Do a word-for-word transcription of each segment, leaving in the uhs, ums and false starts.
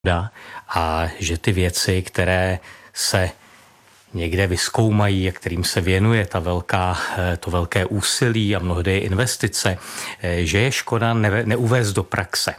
a že ty věci, které se někde vyzkoumají a kterým se věnuje ta velká, to velké úsilí a mnohdy investice, že je škoda ne, neuvést do praxe.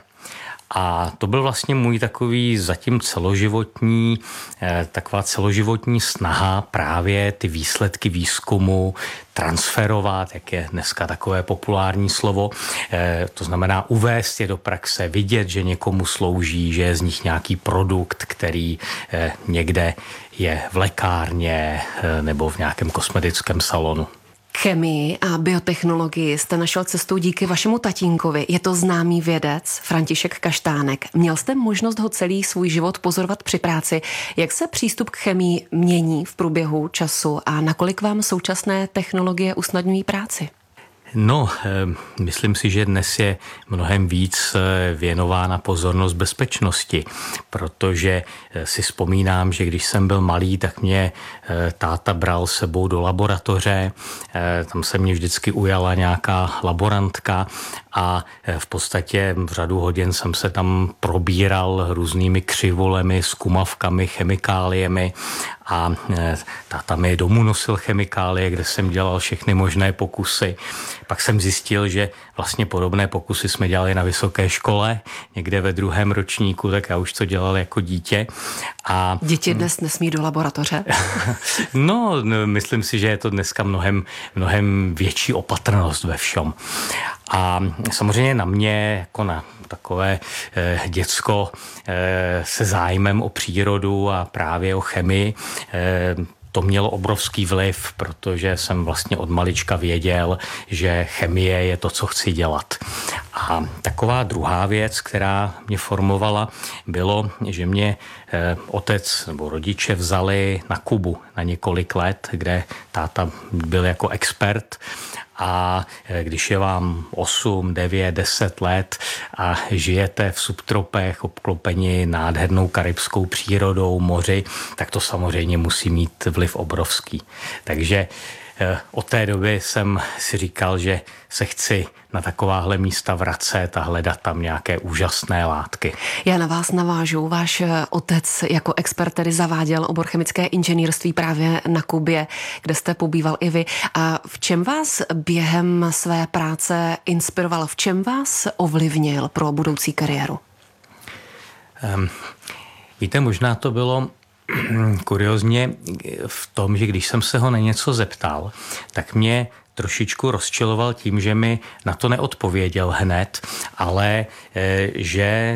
A to byl vlastně můj takový zatím celoživotní, taková celoživotní snaha právě ty výsledky výzkumu transferovat, jak je dneska takové populární slovo, to znamená uvést je do praxe, vidět, že někomu slouží, že je z nich nějaký produkt, který někde je v lékárně nebo v nějakém kosmetickém salonu. Chemii a biotechnologii jste našel cestou díky vašemu tatínkovi. Je to známý vědec František Kaštánek. Měl jste možnost ho celý svůj život pozorovat při práci. Jak se přístup k chemii mění v průběhu času a nakolik vám současné technologie usnadňují práci? No, myslím si, že dnes je mnohem víc věnována pozornost bezpečnosti, protože si vzpomínám, že když jsem byl malý, tak mě táta bral sebou do laboratoře, tam se mě vždycky ujala nějaká laborantka a v podstatě v řadu hodin jsem se tam probíral různými křivolemi, zkumavkami, chemikáliemi a táta mi domů nosil chemikálie, kde jsem dělal všechny možné pokusy. Pak jsem zjistil, že vlastně podobné pokusy jsme dělali na vysoké škole, někde ve druhém ročníku, tak já už to dělal jako dítě. A děti dnes nesmí do laboratoře? No, myslím si, že je to dneska mnohem, mnohem větší opatrnost ve všem. A samozřejmě na mě, jako na takové eh, děcko eh, se zájmem o přírodu a právě o chemii, eh, to mělo obrovský vliv, protože jsem vlastně od malička věděl, že chemie je to, co chci dělat. A taková druhá věc, která mě formovala, bylo, že mě eh, otec nebo rodiče vzali na Kubu na několik let, kde táta byl jako expert. A když je vám osm, devět, deset let a žijete v subtropech obklopeni nádhernou karibskou přírodou, moři, tak to samozřejmě musí mít vliv obrovský. Takže od té doby jsem si říkal, že se chci na takováhle místa vracet a hledat tam nějaké úžasné látky. Já na vás navážu. Váš otec jako expert tedy zaváděl obor chemické inženýrství právě na Kubě, kde jste pobýval i vy. A v čem vás během své práce inspiroval? V čem vás ovlivnil pro budoucí kariéru? Um, víte, možná to bylo kuriozně v tom, že když jsem se ho na něco zeptal, tak mě trošičku rozčiloval tím, že mi na to neodpověděl hned, ale že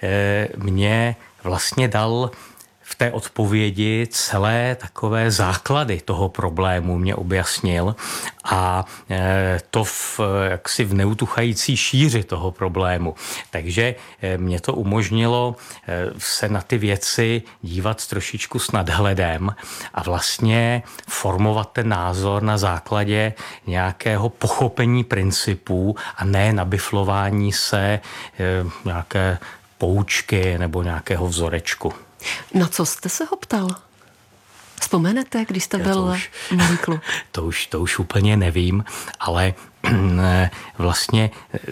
mě vlastně dal v té odpovědi celé takové základy toho problému mě objasnil a to v, jaksi v neutuchající šíři toho problému. Takže mě to umožnilo se na ty věci dívat trošičku s nadhledem a vlastně formovat ten názor na základě nějakého pochopení principů a ne nabiflování se nějaké poučky nebo nějakého vzorečku. Na co jste se ho ptal? Vzpomenete, když jste byl to už, malý kluk? To už, to už úplně nevím, ale vlastně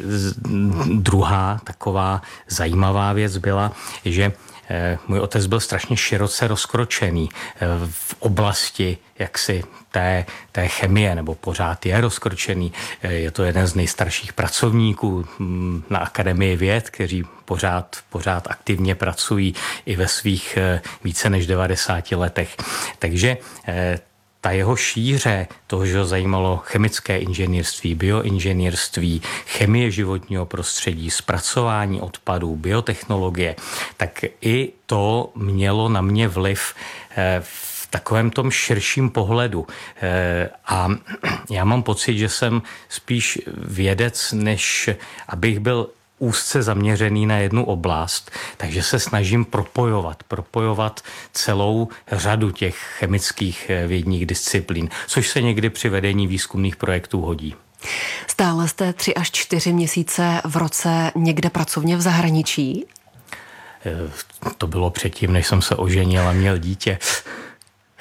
druhá taková zajímavá věc byla, že můj otec byl strašně široce rozkročený v oblasti jaksi té, té chemie, nebo pořád je rozkročený. Je to jeden z nejstarších pracovníků na Akademii věd, kteří pořád, pořád aktivně pracují i ve svých více než devadesáti letech. Takže ta jeho šíře, toho, že ho zajímalo chemické inženýrství, bioinženýrství, chemie životního prostředí, zpracování odpadů, biotechnologie, tak i to mělo na mě vliv v takovém tom širším pohledu. A já mám pocit, že jsem spíš vědec, než abych byl úzce zaměřený na jednu oblast, takže se snažím propojovat, propojovat celou řadu těch chemických vědních disciplín, což se někdy při vedení výzkumných projektů hodí. Stále jste tři až čtyři měsíce v roce někde pracovně v zahraničí? To bylo předtím, než jsem se oženil a měl dítě.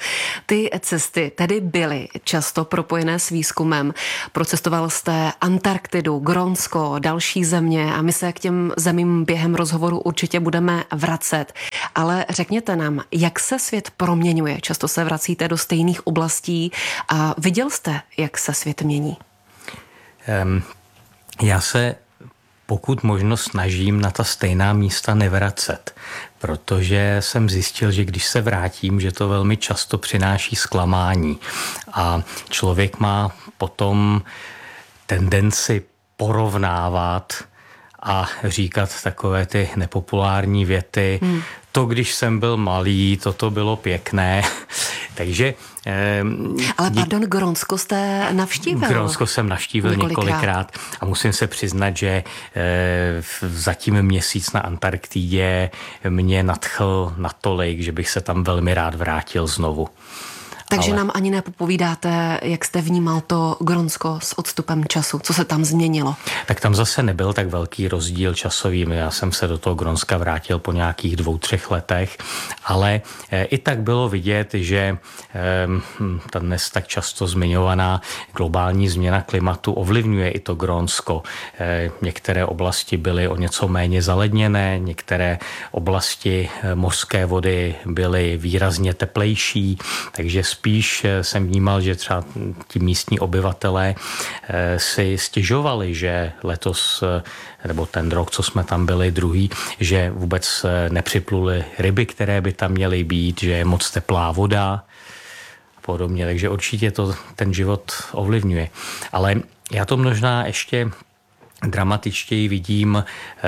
Ty cesty tedy byly často propojené s výzkumem. Procestoval jste Antarktidu, Grónsko, další země a my se k těm zemím během rozhovoru určitě budeme vracet. Ale řekněte nám, jak se svět proměňuje? Často se vracíte do stejných oblastí a viděl jste, jak se svět mění? Um, já se pokud možno snažím na ta stejná místa nevracet, protože jsem zjistil, že když se vrátím, že to velmi často přináší zklamání a člověk má potom tendenci porovnávat a říkat takové ty nepopulární věty. Hmm. To, když jsem byl malý, toto bylo pěkné. Takže... Eh, Ale pardon, Grónsko jste navštívil? Grónsko jsem navštívil několikrát. několikrát a musím se přiznat, že eh, zatím měsíc na Antarktidě mě nadchl natolik, že bych se tam velmi rád vrátil znovu. Takže Ale... nám ani nepopovídáte, jak jste vnímal to Grónsko s odstupem času, co se tam změnilo? Tak tam zase nebyl tak velký rozdíl časový. Já jsem se do toho Grónska vrátil po nějakých dvou, třech letech, ale i tak bylo vidět, že ta dnes tak často zmiňovaná globální změna klimatu ovlivňuje i to Grónsko. Některé oblasti byly o něco méně zaledněné, některé oblasti mořské vody byly výrazně teplejší, takže spíš jsem vnímal, že třeba ti místní obyvatelé si stěžovali, že letos, nebo ten rok, co jsme tam byli druhý, že vůbec nepřipluly ryby, které by tam měly být, že je moc teplá voda a podobně. Takže určitě to ten život ovlivňuje. Ale já to možná ještě dramatičtěji vidím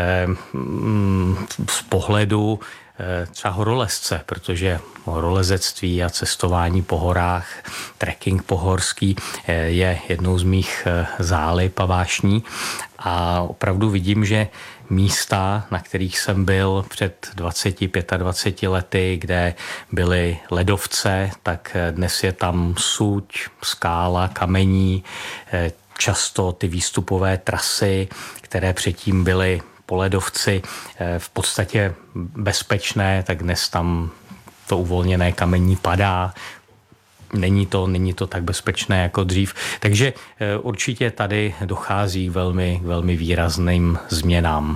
z pohledu třeba horolezce, protože horolezectví a cestování po horách, trekking pohorský je jednou z mých zálib a vášní a opravdu vidím, že místa, na kterých jsem byl před dvaceti, dvaceti pěti lety, kde byly ledovce, tak dnes je tam suť, skála, kamení, často ty výstupové trasy, které předtím byly po ledovci v podstatě bezpečné, tak dnes tam to uvolněné kamení padá. Není to, není to tak bezpečné jako dřív. Takže určitě tady dochází k velmi, velmi výrazným změnám.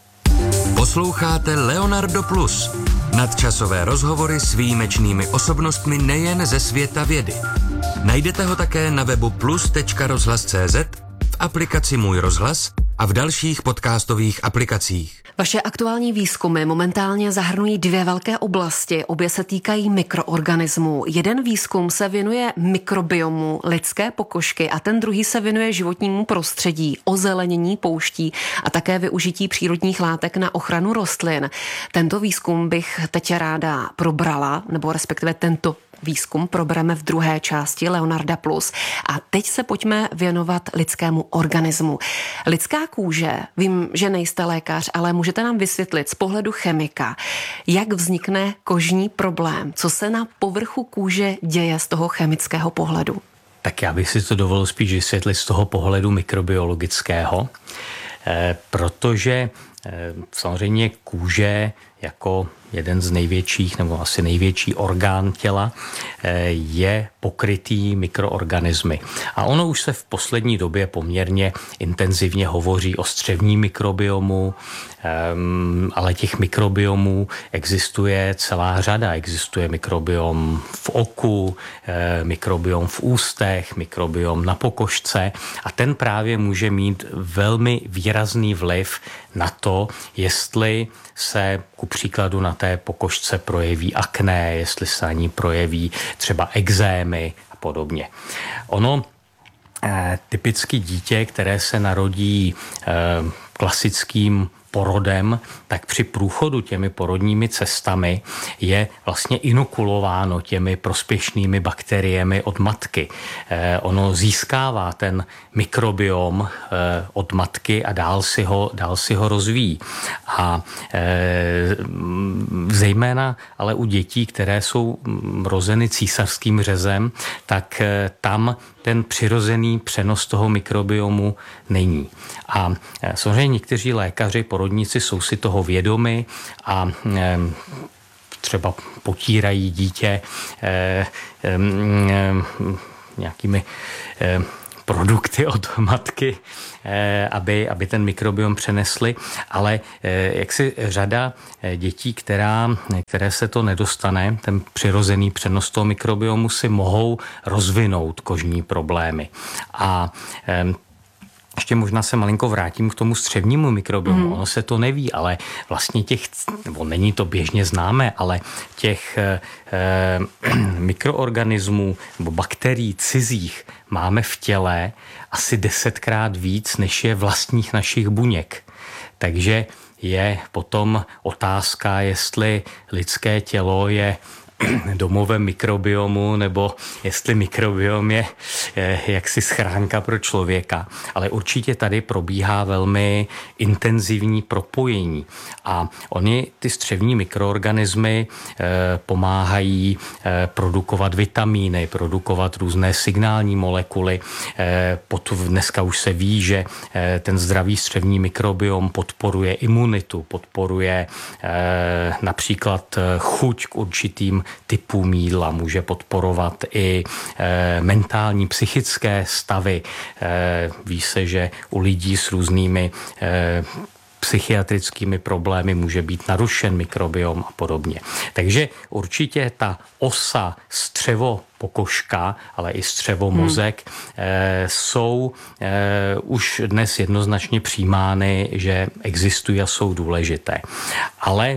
Posloucháte Leonardo Plus. Nadčasové rozhovory s výjimečnými osobnostmi nejen ze světa vědy. Najdete ho také na webu plus tečka rozhlas tečka cé zet, v aplikaci Můj rozhlas a v dalších podcastových aplikacích. Vaše aktuální výzkumy momentálně zahrnují dvě velké oblasti, obě se týkají mikroorganismů. Jeden výzkum se věnuje mikrobiomu lidské pokožky a ten druhý se věnuje životnímu prostředí, ozelenění pouští a také využití přírodních látek na ochranu rostlin. Tento výzkum bych teď ráda probrala, nebo respektive tento výzkum probereme v druhé části Leonarda Plus. A teď se pojďme věnovat lidskému organismu. Lidská kůže, vím, že nejste lékař, ale můžete nám vysvětlit z pohledu chemika, jak vznikne kožní problém, co se na povrchu kůže děje z toho chemického pohledu. Tak já bych si to dovolil spíš vysvětlit z toho pohledu mikrobiologického, eh, protože eh, samozřejmě kůže jako jeden z největších, nebo asi největší orgán těla, je pokrytý mikroorganismy. A ono už se v poslední době poměrně intenzivně hovoří o střevním mikrobiomu, ale těch mikrobiomů existuje celá řada. Existuje mikrobiom v oku, mikrobiom v ústech, mikrobiom na pokožce a ten právě může mít velmi výrazný vliv na to, jestli se ku příkladu na té pokožce projeví akné, jestli se na ní projeví třeba ekzémy a podobně. Ono eh, typicky dítě, které se narodí eh, klasickým porodem, tak při průchodu těmi porodními cestami je vlastně inokulováno těmi prospěšnými bakteriemi od matky. Eh, ono získává ten mikrobiom eh, od matky a dál si ho, dál si ho rozvíjí. A eh, zejména ale u dětí, které jsou rozeny císařským řezem, tak eh, tam ten přirozený přenos toho mikrobiomu není. A samozřejmě někteří lékaři, porodníci jsou si toho vědomi a třeba potírají dítě eh, eh, nějakými eh, produkty od matky, aby, aby ten mikrobiom přenesli, ale jak si řada dětí, která, které se to nedostane, ten přirozený přenos toho mikrobiomu, si mohou rozvinout kožní problémy. A ještě možná se malinko vrátím k tomu střevnímu mikrobiomu. Mm. Ono se to neví, ale vlastně těch, nebo není to běžně známé, ale těch eh, mikroorganismů nebo bakterií cizích máme v těle asi desetkrát víc, než je vlastních našich buněk. Takže je potom otázka, jestli lidské tělo je domovem mikrobiomu, nebo jestli mikrobiom je, je jaksi schránka pro člověka. Ale určitě tady probíhá velmi intenzivní propojení. A oni, ty střevní mikroorganismy, eh, pomáhají eh, produkovat vitamíny, produkovat různé signální molekuly. Eh, pot, dneska už se ví, že eh, ten zdravý střevní mikrobiom podporuje imunitu, podporuje eh, například chuť k určitým typům jídla, může podporovat i e, mentální, psychické stavy. E, ví se, že u lidí s různými e, psychiatrickými problémy může být narušen mikrobiom a podobně. Takže určitě ta osa střevo-pokožka, ale i střevo-mozek hmm. e, jsou e, už dnes jednoznačně přijímány, že existují a jsou důležité. Ale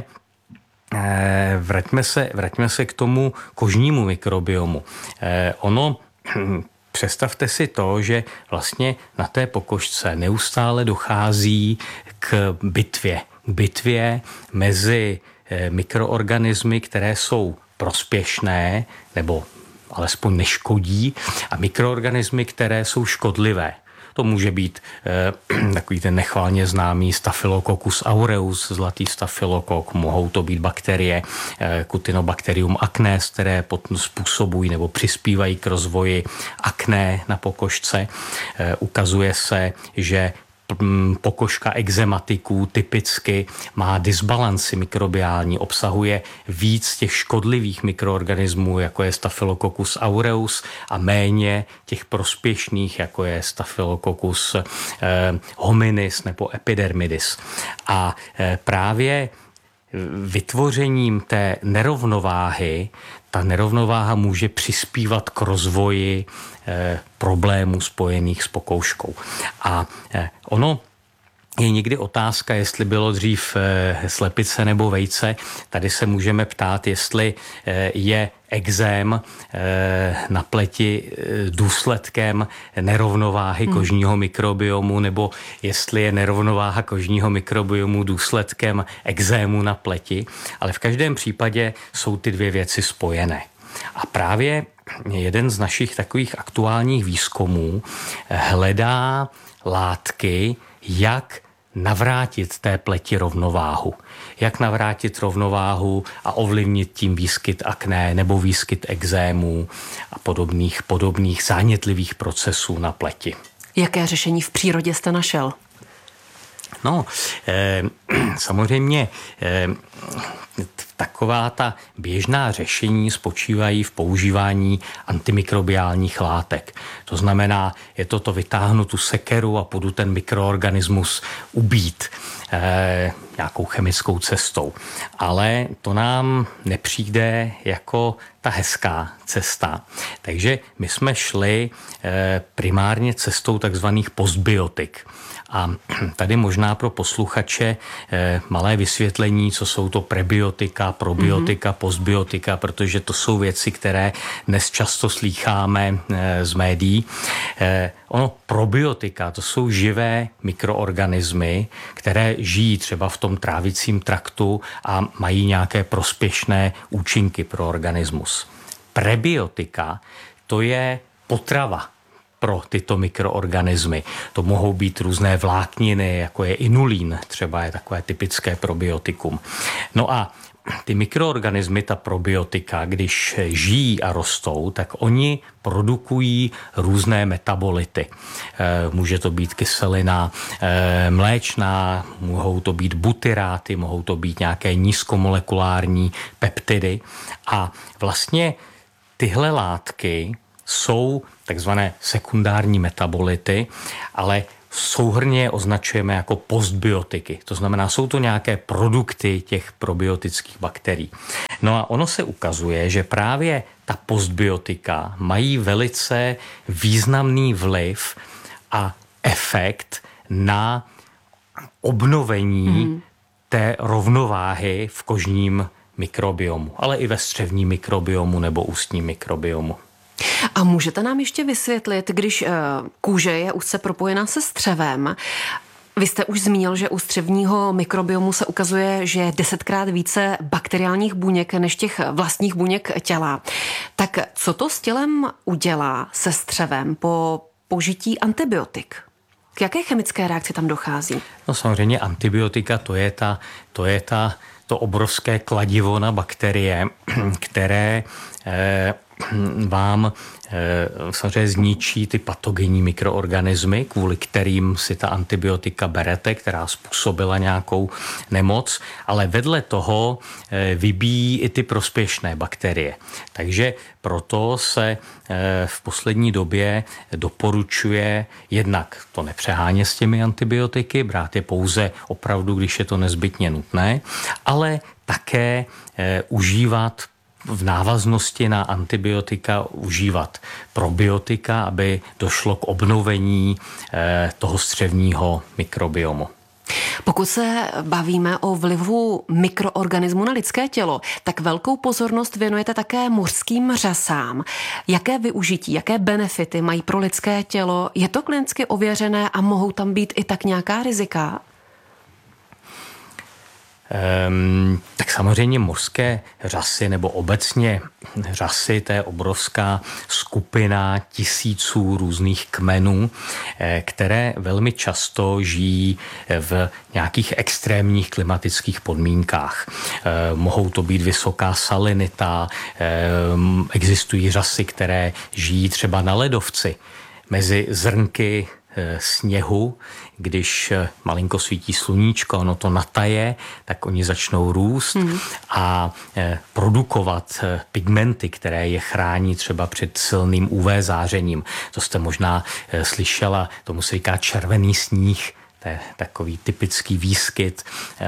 Vraťme se, vraťme se k tomu kožnímu mikrobiomu. Eh, ono, představte si to, že vlastně na té pokožce neustále dochází k bitvě. K bitvě mezi eh, mikroorganismy, které jsou prospěšné nebo alespoň neškodí, a mikroorganismy, které jsou škodlivé. To může být eh, takový ten nechválně známý Staphylococcus aureus, zlatý stafylokok, mohou to být bakterie eh, Cuttinobacterium acnes, které způsobují nebo přispívají k rozvoji akné na pokožce. Eh, ukazuje se, že pokožka exematiků typicky má disbalanci mikrobiální, obsahuje víc těch škodlivých mikroorganismů, jako je Staphylococcus aureus, a méně těch prospěšných, jako je Staphylococcus eh, hominis nebo epidermidis. A eh, právě vytvořením té nerovnováhy, ta nerovnováha může přispívat k rozvoji eh, problémů spojených s pokouškou. A eh, ono je někdy otázka, jestli bylo dřív eh, slepice nebo vejce. Tady se můžeme ptát, jestli eh, je ekzém eh, na pleti eh, důsledkem nerovnováhy hmm. kožního mikrobiomu, nebo jestli je nerovnováha kožního mikrobiomu důsledkem ekzému na pleti. Ale v každém případě jsou ty dvě věci spojené. A právě jeden z našich takových aktuálních výzkumů hledá látky, jak navrátit té pleti rovnováhu. Jak navrátit rovnováhu a ovlivnit tím výskyt akné nebo výskyt ekzémů a podobných, podobných zánětlivých procesů na pleti. Jaké řešení v přírodě jste našel? No, eh, samozřejmě eh, taková ta běžná řešení spočívají v používání antimikrobiálních látek. To znamená, je to to vytáhnu tu sekeru a půjdu ten mikroorganismus ubít eh, nějakou chemickou cestou. Ale to nám nepřijde jako ta hezká cesta. Takže my jsme šli eh, primárně cestou takzvaných postbiotik. A tady možná pro posluchače eh, malé vysvětlení, co jsou to prebiotika, probiotika, mm-hmm. postbiotika, protože to jsou věci, které dnes často slýcháme eh, z médií. Eh, ono, probiotika, to jsou živé mikroorganismy, které žijí třeba v tom trávicím traktu a mají nějaké prospěšné účinky pro organismus. Prebiotika, to je potrava pro tyto mikroorganismy. To mohou být různé vlákniny, jako je inulín, třeba je takové typické probiotikum. No a ty mikroorganismy, ta probiotika, když žijí a rostou, tak oni produkují různé metabolity. Může to být kyselina mléčná, mohou to být butyráty, mohou to být nějaké nízkomolekulární peptidy. A vlastně tyhle látky jsou takzvané sekundární metabolity, ale souhrnně označujeme jako postbiotiky. To znamená, jsou to nějaké produkty těch probiotických bakterií. No a ono se ukazuje, že právě ta postbiotika mají velice významný vliv a efekt na obnovení hmm. té rovnováhy v kožním mikrobiomu, ale i ve střevním mikrobiomu nebo ústním mikrobiomu. A můžete nám ještě vysvětlit, když kůže je úzce propojená se střevem, vy jste už zmínil, že u střevního mikrobiomu se ukazuje, že je desetkrát více bakteriálních buněk než těch vlastních buněk těla. Tak co to s tělem udělá se střevem po požití antibiotik? K jaké chemické reakci tam dochází? No samozřejmě antibiotika, to je ta, to je ta, to obrovské kladivo na bakterie, které eh, vám e, samozřejmě zničí ty patogenní mikroorganismy, kvůli kterým si ta antibiotika berete, která způsobila nějakou nemoc, ale vedle toho e, vybíjí i ty prospěšné bakterie. Takže proto se e, v poslední době doporučuje jednak to nepřehánět s těmi antibiotiky, brát je pouze opravdu, když je to nezbytně nutné, ale také e, užívat v návaznosti na antibiotika užívat probiotika, aby došlo k obnovení toho střevního mikrobiomu. Pokud se bavíme o vlivu mikroorganismu na lidské tělo, tak velkou pozornost věnujete také mořským řasám. Jaké využití, jaké benefity mají pro lidské tělo? Je to klinicky ověřené a mohou tam být i tak nějaká rizika? Um, tak samozřejmě mořské řasy nebo obecně řasy, to je obrovská skupina tisíců různých kmenů, které velmi často žijí v nějakých extrémních klimatických podmínkách. Mohou to být vysoká salinita, existují řasy, které žijí třeba na ledovci, mezi zrnky sněhu, když malinko svítí sluníčko, ono to nataje, tak oni začnou růst hmm. a produkovat pigmenty, které je chrání třeba před silným U V zářením. To jste možná slyšela, tomu se říká červený sníh. To je takový typický výskyt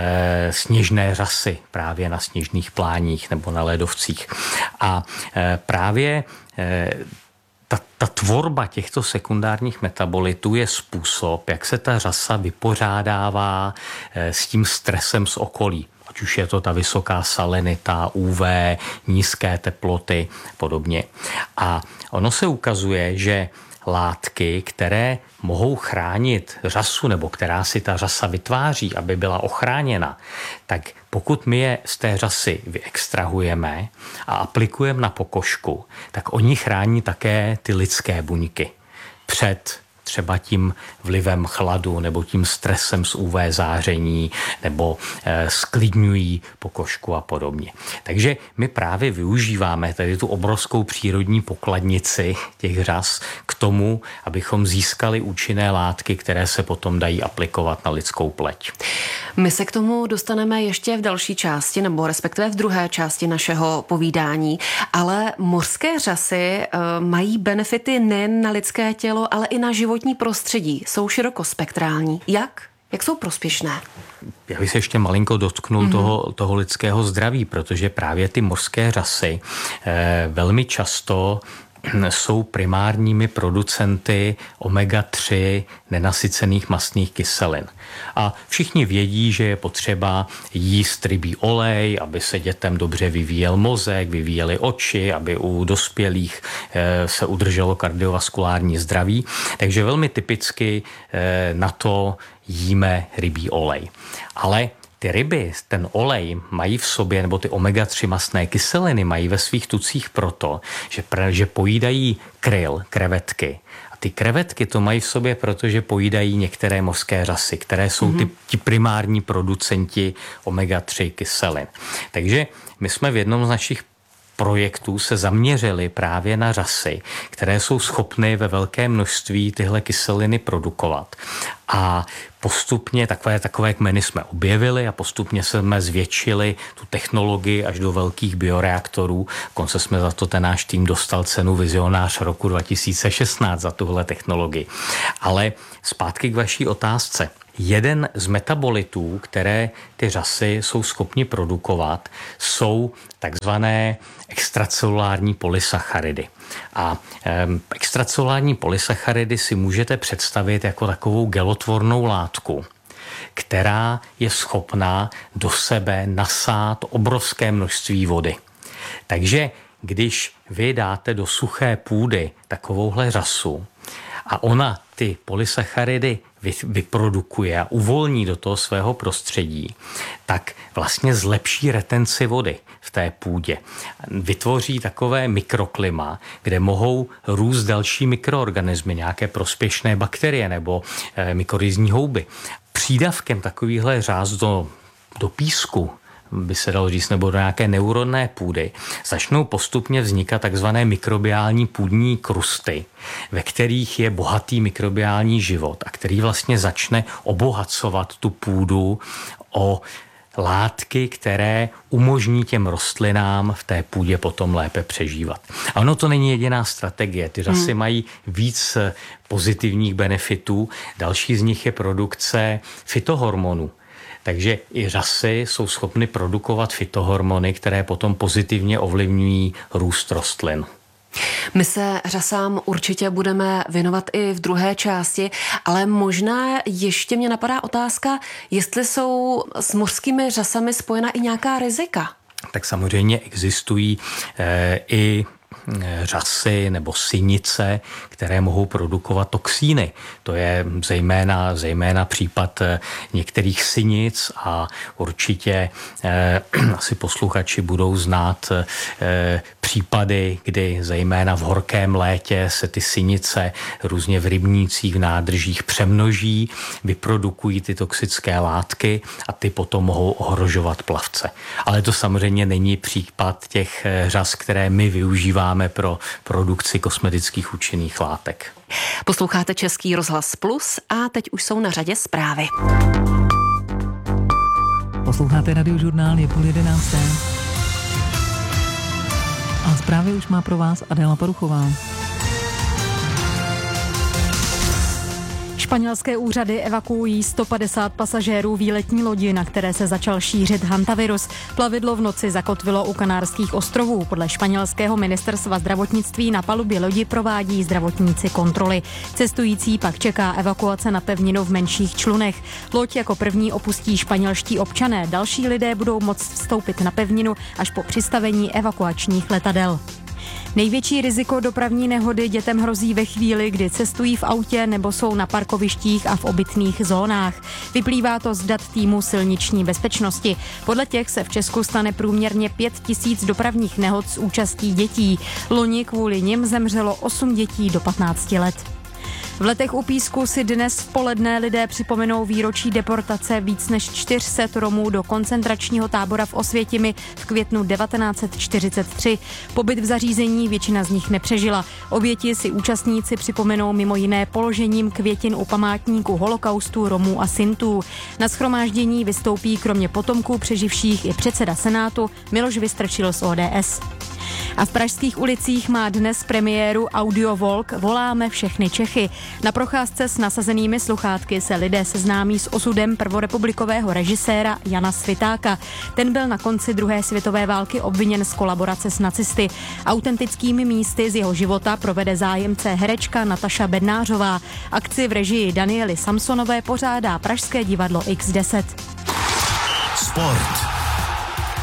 e, sněžné řasy právě na sněžných pláních nebo na ledovcích. A e, právě e, Ta, ta tvorba těchto sekundárních metabolitů je způsob, jak se ta řasa vypořádává s tím stresem z okolí. Ať už je to ta vysoká salinita, U V, nízké teploty, podobně. A ono se ukazuje, že látky, které mohou chránit řasu nebo která si ta řasa vytváří, aby byla ochráněna, tak pokud my je z té řasy vyextrahujeme a aplikujeme na pokožku, tak oni chrání také ty lidské buňky před třeba tím vlivem chladu nebo tím stresem z U V záření nebo e, sklidňují pokožku a podobně. Takže my právě využíváme tady tu obrovskou přírodní pokladnici těch řas k tomu, abychom získali účinné látky, které se potom dají aplikovat na lidskou pleť. My se k tomu dostaneme ještě v další části, nebo respektive v druhé části našeho povídání, ale mořské řasy e, mají benefity nejen na lidské tělo, ale i na životní prostředí. Jsou širokospektrální. Jak? Jak jsou prospěšné? Já bych se ještě malinko dotknul mm-hmm. toho, toho lidského zdraví, protože právě ty mořské řasy e, velmi často jsou primárními producenty omega tři nenasycených mastných kyselin. A všichni vědí, že je potřeba jíst rybí olej, aby se dětem dobře vyvíjel mozek, vyvíjely oči, aby u dospělých se udrželo kardiovaskulární zdraví. Takže velmi typicky na to jíme rybí olej. Ale ty ryby, ten olej mají v sobě, nebo ty omega tři mastné kyseliny mají ve svých tucích proto, že, že pojídají kryl, krevetky. A ty krevetky to mají v sobě, protože pojídají některé mořské řasy, které jsou ty, ti primární producenti omega tři kyselin. Takže my jsme v jednom z našich projektů se zaměřili právě na řasy, které jsou schopny ve velké množství tyhle kyseliny produkovat. A postupně takové, takové kmeny jsme objevili a postupně jsme zvětšili tu technologii až do velkých bioreaktorů. Konce jsme za to ten náš tým dostal cenu Vizionář roku dva tisíce šestnáct za tuhle technologii. Ale zpátky k vaší otázce. Jeden z metabolitů, které ty řasy jsou schopni produkovat, jsou takzvané extracelulární polysacharidy. A e, extracelulární polysacharidy si můžete představit jako takovou gelotvornou látku, která je schopná do sebe nasát obrovské množství vody. Takže když vy dáte do suché půdy takovouhle řasu a ona ty polysacharidy vyprodukuje a uvolní do toho svého prostředí, tak vlastně zlepší retenci vody v té půdě. Vytvoří takové mikroklima, kde mohou růst další mikroorganismy, nějaké prospěšné bakterie nebo e, mykorizní houby. Přídavkem takovýchhle řas do, do písku, by se dalo říct, nebo do nějaké neuronné půdy, začnou postupně vznikat takzvané mikrobiální půdní krusty, ve kterých je bohatý mikrobiální život a který vlastně začne obohacovat tu půdu o látky, které umožní těm rostlinám v té půdě potom lépe přežívat. A ono to není jediná strategie. Ty řasy hmm. mají víc pozitivních benefitů. Další z nich je produkce fytohormonů. Takže i řasy jsou schopny produkovat fytohormony, které potom pozitivně ovlivňují růst rostlin. My se řasám určitě budeme věnovat i v druhé části, ale možná ještě mě napadá otázka, jestli jsou s mořskými řasami spojena i nějaká rizika. Tak samozřejmě existují e, i řasy nebo sinice, které mohou produkovat toxíny. To je zejména, zejména případ některých sinic a určitě eh, asi posluchači budou znát eh, případy, kdy zejména v horkém létě se ty sinice různě v rybnících, v nádržích přemnoží, vyprodukují ty toxické látky a ty potom mohou ohrožovat plavce. Ale to samozřejmě není případ těch řas, které my využíváme pro produkci kosmetických účinných látek. Posloucháte Český rozhlas Plus a teď už jsou na řadě zprávy. Posloucháte Radiožurnál, je půl jedenácté. A zprávy už má pro vás Adéla Paruchová. Španělské úřady evakuují sto padesát pasažérů výletní lodi, na které se začal šířit hantavirus. Plavidlo v noci zakotvilo u Kanárských ostrovů. Podle španělského ministerstva zdravotnictví na palubě lodi provádí zdravotníci kontroly. Cestující pak čeká evakuace na pevninu v menších člunech. Loď jako první opustí španělští občané. Další lidé budou moct vstoupit na pevninu až po přistavení evakuačních letadel. Největší riziko dopravní nehody dětem hrozí ve chvíli, kdy cestují v autě nebo jsou na parkovištích a v obytných zónách. Vyplývá to z dat týmu silniční bezpečnosti. Podle těch se v Česku stane průměrně pět tisíc dopravních nehod s účastí dětí. Loni kvůli nim zemřelo osm dětí do patnácti let. V Letech u Písku si dnes v poledne lidé připomenou výročí deportace víc než čtyři sta Romů do koncentračního tábora v Osvětimi v květnu devatenáct set čtyřicet tři. Pobyt v zařízení většina z nich nepřežila. Oběti si účastníci připomenou mimo jiné položením květin u památníku holokaustu Romů a Sintů. Na shromáždění vystoupí kromě potomků přeživších i předseda Senátu Miloš Vystrčil z O D S. A v pražských ulicích má dnes premiéru Audiovolk Voláme všechny Čechy. Na procházce s nasazenými sluchátky se lidé seznámí s osudem prvorepublikového režiséra Jana Svitáka. Ten byl na konci druhé světové války obviněn z kolaborace s nacisty. Autentickými místy z jeho života provede zájemce herečka Nataša Bednářová. Akci v režii Daniely Samsonové pořádá Pražské divadlo iks deset. Sport.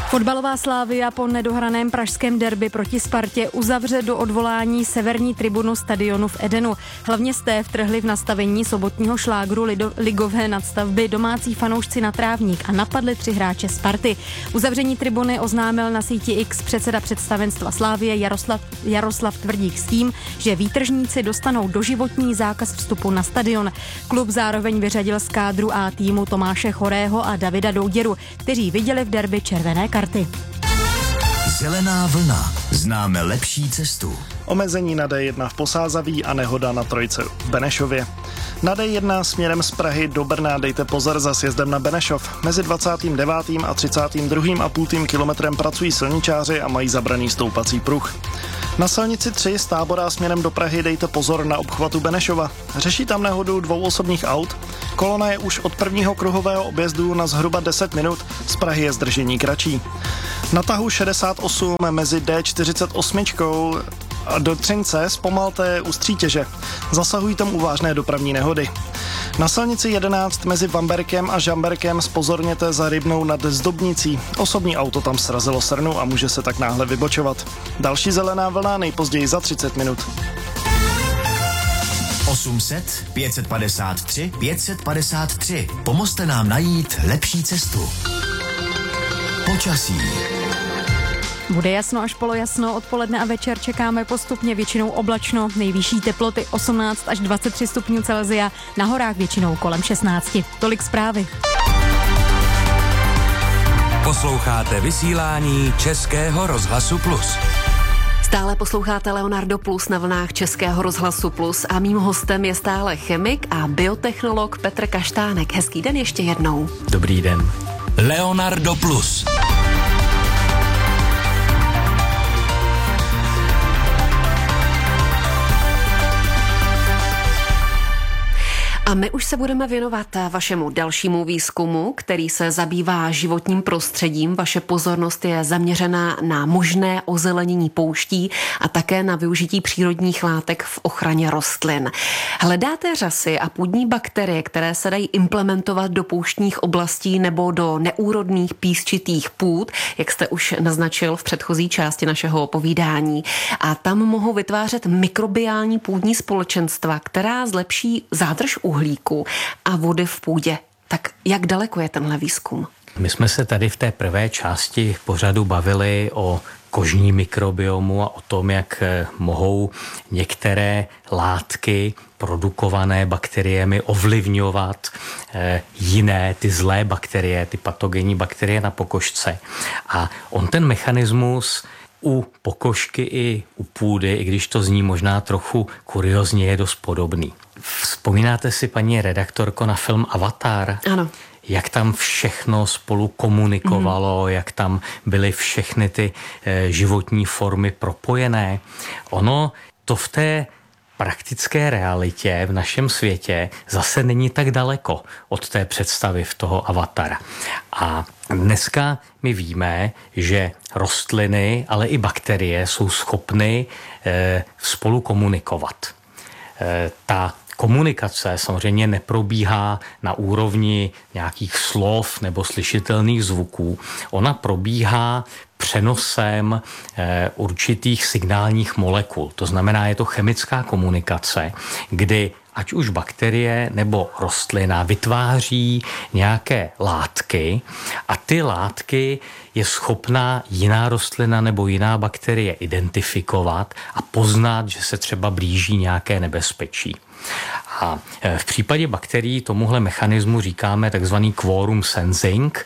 Fotbalová Slavia po nedohraném pražském derby proti Spartě uzavře do odvolání severní tribunu stadionu v Edenu. Hlavně jste vtrhli v nastavení sobotního šlágru lido, ligové nadstavby domácí fanoušci na trávník a napadli tři hráče Sparty. Uzavření tribuny oznámil na síti X předseda představenstva Slavie Jaroslav, Jaroslav Tvrdík s tím, že výtržníci dostanou doživotní zákaz vstupu na stadion. Klub zároveň vyřadil z kádru A týmu Tomáše Chorého a Davida Douděru, kteří viděli v derby červené karty. Zelená vlna. Známe lepší cestu. Omezení na D jedna v Posázaví a nehoda na trojce v Benešově. Na D jedna směrem z Prahy do Brna dejte pozor za sjezdem na Benešov. Mezi dvacátým devátým a třicátým druhým a půl kilometrem pracují silničáři a mají zabraný stoupací pruh. Na silnici tři z Tábora směrem do Prahy dejte pozor na obchvatu Benešova. Řeší tam nehodu dvou osobních aut. Kolona je už od prvního kruhového objezdu na zhruba deset minut, z Prahy je zdržení kratší. Na tahu šedesát osm mezi D čtyřicet osm a do Třince zpomalte u Střítěže. Zasahují tam u vážné dopravní nehody. Na silnici jedenáct mezi Vamberkem a Žamberkem zpozorněte za Rybnou nad Zdobnicí. Osobní auto tam srazilo srnu a může se tak náhle vybočovat. Další zelená vlna nejpozději za třicet minut. osm set, pět set padesát tři, pět set padesát tři. Pomozte nám najít lepší cestu. Počasí. Bude jasno až polojasno, odpoledne a večer čekáme postupně většinou oblačno, nejvyšší teploty osmnáct až dvacet tři stupňů Celsia, na horách většinou kolem šestnáct. Tolik zprávy. Posloucháte vysílání Českého rozhlasu Plus. Stále posloucháte Leonardo Plus na vlnách Českého rozhlasu Plus a mým hostem je stále chemik a biotechnolog Petr Kaštánek. Hezký den ještě jednou. Dobrý den. Leonardo Plus. A my už se budeme věnovat vašemu dalšímu výzkumu, který se zabývá životním prostředím. Vaše pozornost je zaměřená na možné ozelenění pouští a také na využití přírodních látek v ochraně rostlin. Hledáte řasy a půdní bakterie, které se dají implementovat do pouštních oblastí nebo do neúrodných písčitých půd, jak jste už naznačil v předchozí části našeho povídání. A tam mohou vytvářet mikrobiální půdní společenstva, která zlepší zádrž uhlíku a vody v půdě. Tak jak daleko je tenhle výzkum? My jsme se tady v té prvé části pořadu bavili o kožní mikrobiomu a o tom, jak mohou některé látky produkované bakteriemi ovlivňovat jiné, ty zlé bakterie, ty patogenní bakterie na pokožce. A on ten mechanismus u pokožky i u půdy, i když to zní možná trochu kuriozně, je dost podobný. Vzpomínáte si, paní redaktorko, na film Avatar? Ano. Jak tam všechno spolu komunikovalo, mm. jak tam byly všechny ty e, životní formy propojené. Ono to v té praktické realitě v našem světě zase není tak daleko od té představy v toho Avatara. A dneska my víme, že rostliny, ale i bakterie jsou schopny e, spolu komunikovat. E, ta komunikace samozřejmě neprobíhá na úrovni nějakých slov nebo slyšitelných zvuků. Ona probíhá přenosem e, určitých signálních molekul. To znamená, je to chemická komunikace, kdy ať už bakterie nebo rostlina vytváří nějaké látky a ty látky je schopná jiná rostlina nebo jiná bakterie identifikovat a poznat, že se třeba blíží nějaké nebezpečí. A v případě bakterií tomuhle mechanismu říkáme takzvaný quorum sensing.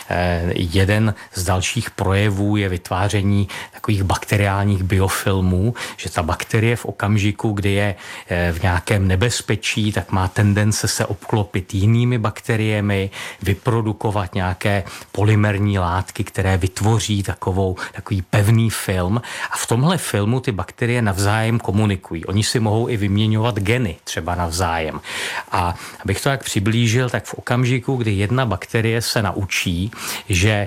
Jeden z dalších projevů je vytváření takových bakteriálních biofilmů, že ta bakterie v okamžiku, kdy je v nějakém nebezpečí, tak má tendence se obklopit jinými bakteriemi, vyprodukovat nějaké polymerní látky, které vytvoří takovou, takový pevný film. A v tomhle filmu ty bakterie navzájem komunikují. Oni si mohou i vyměňovat geny třeba navzájem. A abych to tak přiblížil, tak v okamžiku, kdy jedna bakterie se naučí, že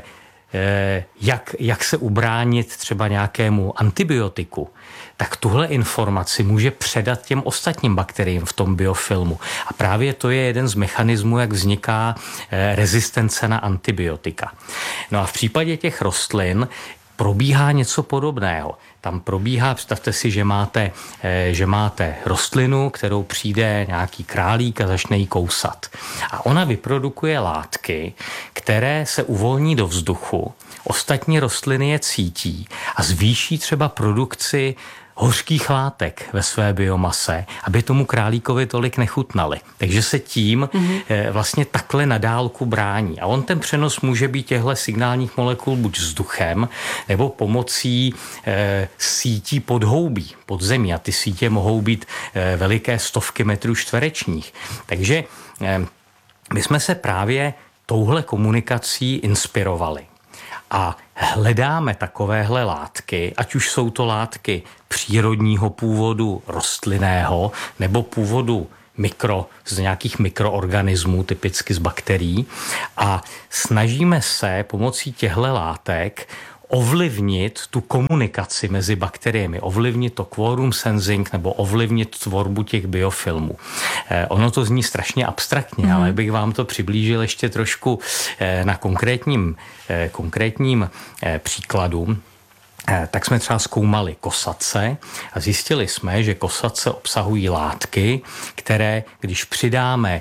jak, jak se ubránit třeba nějakému antibiotiku, tak tuhle informaci může předat těm ostatním bakteriím v tom biofilmu. A právě to je jeden z mechanismů, jak vzniká rezistence na antibiotika. No a v případě těch rostlin probíhá něco podobného. Tam probíhá, představte si, že máte, že máte rostlinu, kterou přijde nějaký králík a začne jí kousat. A ona vyprodukuje látky, které se uvolní do vzduchu, ostatní rostliny je cítí a zvýší třeba produkci hořkých látek ve své biomase, aby tomu králíkovi tolik nechutnali. Takže se tím mm-hmm. vlastně takhle na dálku brání. A on ten přenos může být těchto signálních molekul buď vzduchem, nebo pomocí e, sítí podhoubí, podzemí. A ty sítě mohou být e, veliké stovky metrů čtverečních. Takže e, my jsme se právě touhle komunikací inspirovali. A hledáme takovéhle látky, ať už jsou to látky přírodního původu rostlinného nebo původu mikro, z nějakých mikroorganismů, typicky z bakterií, a snažíme se pomocí těchto látek ovlivnit tu komunikaci mezi bakteriemi, ovlivnit to quorum sensing nebo ovlivnit tvorbu těch biofilmů. Eh, ono to zní strašně abstraktně, mm. ale bych vám to přiblížil ještě trošku eh, na konkrétním, eh, konkrétním eh, příkladu. Tak jsme třeba zkoumali kosace a zjistili jsme, že kosace obsahují látky, které, když přidáme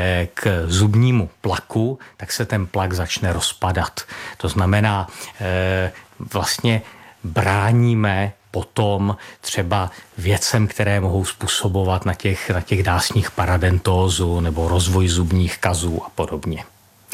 k zubnímu plaku, tak se ten plak začne rozpadat. To znamená, vlastně bráníme potom třeba věcem, které mohou způsobovat na těch, na těch dásních paradentózu nebo rozvoj zubních kazů a podobně.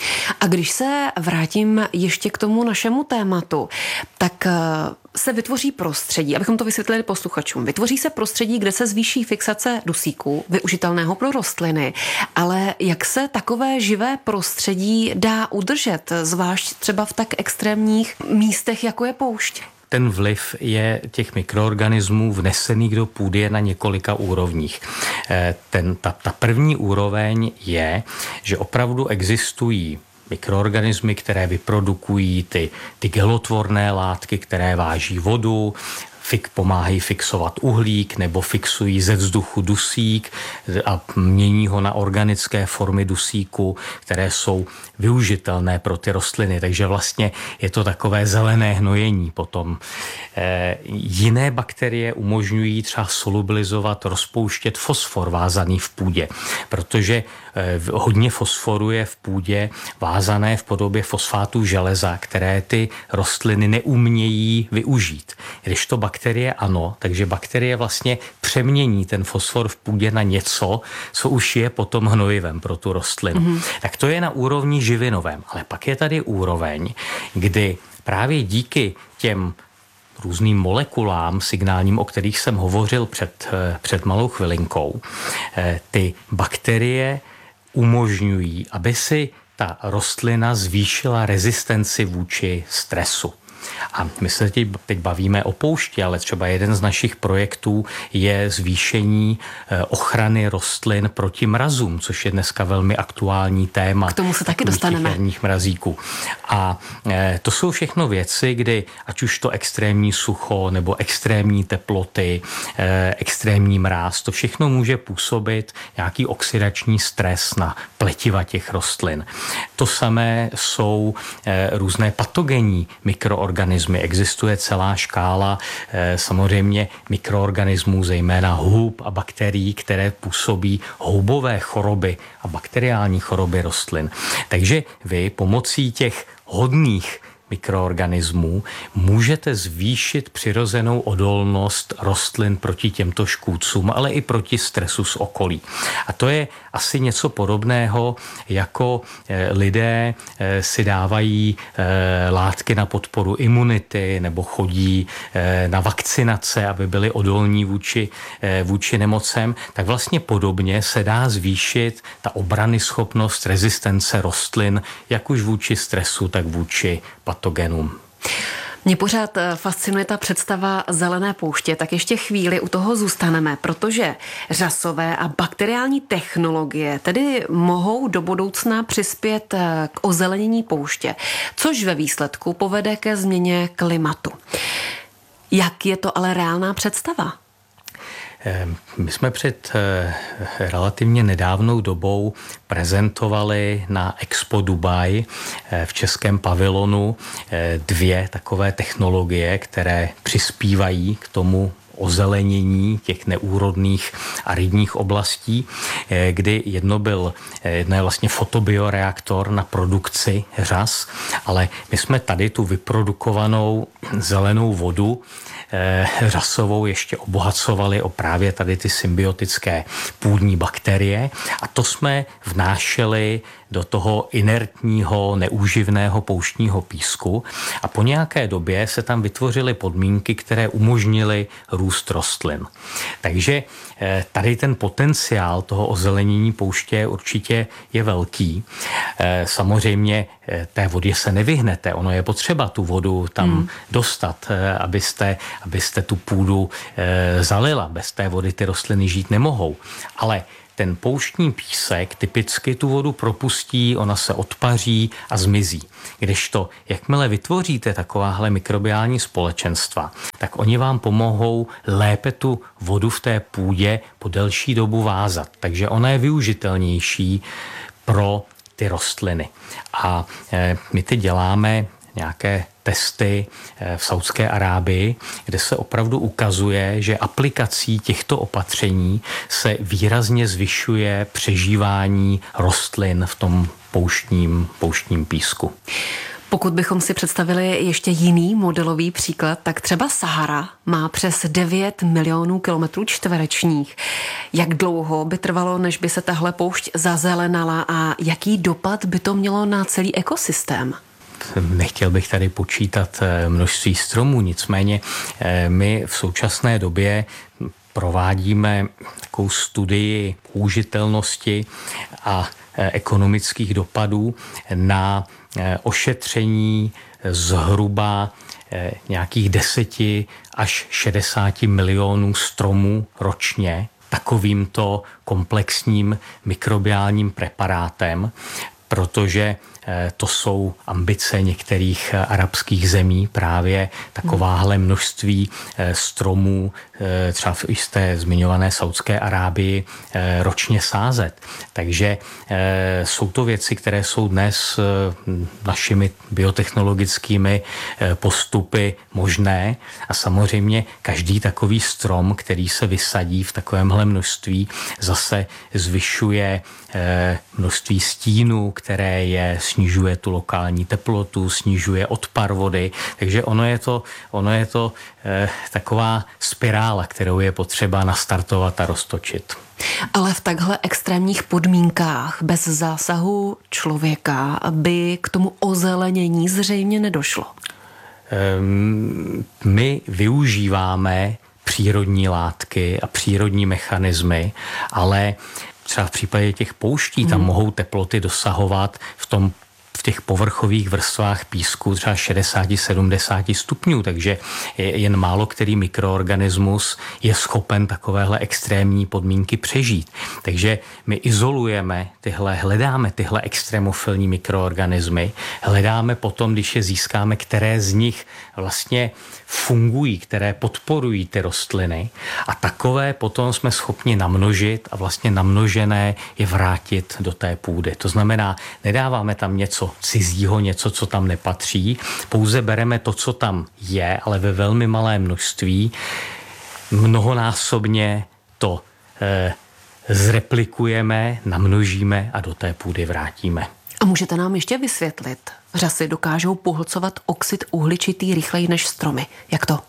A když se vrátím ještě k tomu našemu tématu, tak se vytvoří prostředí, abychom to vysvětlili posluchačům, vytvoří se prostředí, kde se zvýší fixace dusíku, využitelného pro rostliny, ale jak se takové živé prostředí dá udržet, zvlášť třeba v tak extrémních místech, jako je poušť? Ten vliv je těch mikroorganismů vnesených do půdy je na několika úrovních. Ten, ta, ta první úroveň je, že opravdu existují mikroorganismy, které vyprodukují ty, ty gelotvorné látky, které váží vodu, fik, pomáhají fixovat uhlík nebo fixují ze vzduchu dusík a mění ho na organické formy dusíku, které jsou využitelné pro ty rostliny. Takže vlastně je to takové zelené hnojení potom. E, jiné bakterie umožňují třeba solubilizovat, rozpouštět fosfor vázaný v půdě, protože e, hodně fosforu je v půdě vázané v podobě fosfátů železa, které ty rostliny neumějí využít. Když to bakterie ano, takže bakterie vlastně přemění ten fosfor v půdě na něco, co už je potom hnojivem pro tu rostlinu. Mm-hmm. Tak to je na úrovni živinovém. Ale pak je tady úroveň, kdy právě díky těm různým molekulám signálním, o kterých jsem hovořil před, před malou chvilinkou, ty bakterie umožňují, aby si ta rostlina zvýšila rezistenci vůči stresu. A my se teď bavíme o poušti, ale třeba jeden z našich projektů je zvýšení ochrany rostlin proti mrazům, což je dneska velmi aktuální téma. K tomu se taky dostaneme. Mrazíků. A to jsou všechno věci, kdy ať už to extrémní sucho nebo extrémní teploty, extrémní mráz, to všechno může působit nějaký oxidační stres na pletiva těch rostlin. To samé jsou různé patogenní mikroorganismy. Existuje celá škála eh, samozřejmě mikroorganismů, zejména hub a bakterií, které působí houbové choroby a bakteriální choroby rostlin. Takže vy pomocí těch hodných mikroorganismů můžete zvýšit přirozenou odolnost rostlin proti těmto škůdcům, ale i proti stresu z okolí. A to je asi něco podobného, jako lidé si dávají látky na podporu imunity nebo chodí na vakcinace, aby byli odolní vůči, vůči nemocem, tak vlastně podobně se dá zvýšit ta obranyschopnost rezistence rostlin, jak už vůči stresu, tak vůči patogenům. Mě pořád fascinuje ta představa zelené pouště, tak ještě chvíli u toho zůstaneme, protože řasové a bakteriální technologie tedy mohou do budoucna přispět k ozelenění pouště, což ve výsledku povede ke změně klimatu. Jak je to ale reálná představa? My jsme před relativně nedávnou dobou prezentovali na Expo Dubaj v českém pavilonu dvě takové technologie, které přispívají k tomu ozelenění těch neúrodných aridních oblastí, kdy jedno byl, jedno je vlastně fotobioreaktor na produkci řas, ale my jsme tady tu vyprodukovanou zelenou vodu řasovou ještě obohacovali o právě tady ty symbiotické půdní bakterie a to jsme vnášeli do toho inertního, neúživného pouštního písku a po nějaké době se tam vytvořily podmínky, které umožnily růst rostlin. Takže tady ten potenciál toho ozelenění pouště určitě je velký. Samozřejmě té vodě se nevyhnete, ono je potřeba tu vodu tam hmm. dostat, abyste, abyste tu půdu zalila. Bez té vody ty rostliny žít nemohou. Ale ten pouštní písek typicky tu vodu propustí, ona se odpaří a zmizí. Kdežto, jakmile vytvoříte takováhle mikrobiální společenstva, tak oni vám pomohou lépe tu vodu v té půdě po delší dobu vázat. Takže ona je využitelnější pro ty rostliny. A my teď děláme nějaké testy v Saudské Arábii, kde se opravdu ukazuje, že aplikací těchto opatření se výrazně zvyšuje přežívání rostlin v tom pouštním, pouštním písku. Pokud bychom si představili ještě jiný modelový příklad, tak třeba Sahara má přes devět milionů kilometrů čtverečních. Jak dlouho by trvalo, než by se tahle poušť zazelenala a jaký dopad by to mělo na celý ekosystém? Nechtěl bych tady počítat množství stromů, nicméně my v současné době provádíme takovou studii použitelnosti a ekonomických dopadů na ošetření zhruba nějakých deseti až šedesáti milionů stromů ročně takovýmto komplexním mikrobiálním preparátem, protože to jsou ambice některých arabských zemí, právě takováhle množství stromů, třeba v jisté zmiňované Saudské Arábii, ročně sázet. Takže jsou to věci, které jsou dnes našimi biotechnologickými postupy možné a samozřejmě každý takový strom, který se vysadí v takovémhle množství, zase zvyšuje množství stínu, které je snižuje tu lokální teplotu, snižuje odpar vody, takže ono je to, ono je to eh, taková spirála, kterou je potřeba nastartovat a roztočit. Ale v takhle extrémních podmínkách bez zásahu člověka by k tomu ozelenění zřejmě nedošlo. Um, my využíváme přírodní látky a přírodní mechanismy, ale třeba v případě těch pouští tam hmm. mohou teploty dosahovat v tom v těch povrchových vrstvách písku třeba šedesát až sedmdesát stupňů, takže jen málo který mikroorganismus je schopen takovéhle extrémní podmínky přežít. Takže my izolujeme tyhle, hledáme tyhle extrémofilní mikroorganismy, hledáme potom, když je získáme, které z nich vlastně fungují, které podporují ty rostliny a takové potom jsme schopni namnožit a vlastně namnožené je vrátit do té půdy. To znamená, nedáváme tam něco cizího, něco, co tam nepatří, pouze bereme to, co tam je, ale ve velmi malém množství, mnohonásobně to eh, zreplikujeme, namnožíme a do té půdy vrátíme. A můžete nám ještě vysvětlit? Řasy dokážou pohlcovat oxid uhličitý rychleji než stromy. Jak to?